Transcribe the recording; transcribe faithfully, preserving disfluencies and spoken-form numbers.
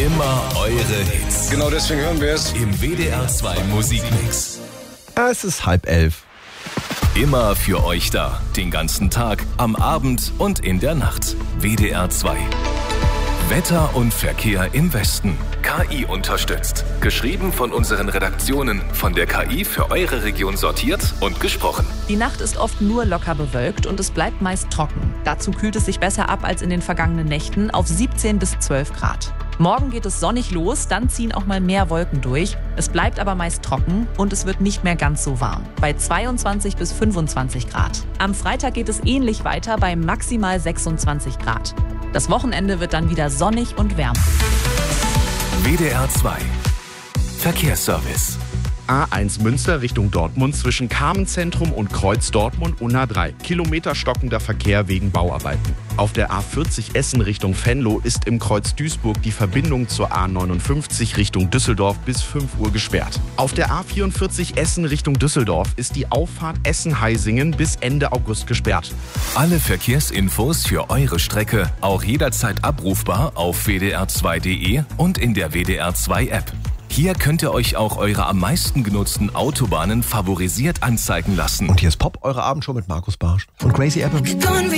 Immer eure Hits. Genau deswegen hören wir es. Im W D R zwei Musikmix. Es ist halb elf. Immer für euch da. Den ganzen Tag, am Abend und in der Nacht. W D R zwei. Wetter und Verkehr im Westen. K I unterstützt. Geschrieben von unseren Redaktionen. Von der K I für eure Region sortiert und gesprochen. Die Nacht ist oft nur locker bewölkt und es bleibt meist trocken. Dazu kühlt es sich besser ab als in den vergangenen Nächten auf siebzehn bis zwölf Grad. Morgen geht es sonnig los, dann ziehen auch mal mehr Wolken durch. Es bleibt aber meist trocken und es wird nicht mehr ganz so warm. Bei zweiundzwanzig bis fünfundzwanzig Grad. Am Freitag geht es ähnlich weiter bei maximal sechsundzwanzig Grad. Das Wochenende wird dann wieder sonnig und wärmer. W D R zwei. Verkehrsservice. A eins Münster Richtung Dortmund zwischen Carmenzentrum und Kreuz Dortmund U N A drei. Kilometer stockender Verkehr wegen Bauarbeiten. Auf der A vierzig Essen Richtung Venlo ist im Kreuz Duisburg die Verbindung zur A neunundfünfzig Richtung Düsseldorf bis fünf Uhr gesperrt. Auf der A vierundvierzig Essen Richtung Düsseldorf ist die Auffahrt Essen-Heisingen bis Ende August gesperrt. Alle Verkehrsinfos für eure Strecke auch jederzeit abrufbar auf w d r zwei punkt d e und in der W D R zwei App. Hier könnt ihr euch auch eure am meisten genutzten Autobahnen favorisiert anzeigen lassen. Und hier ist Pop, eure Abendshow mit Markus Barsch und Crazy Apple.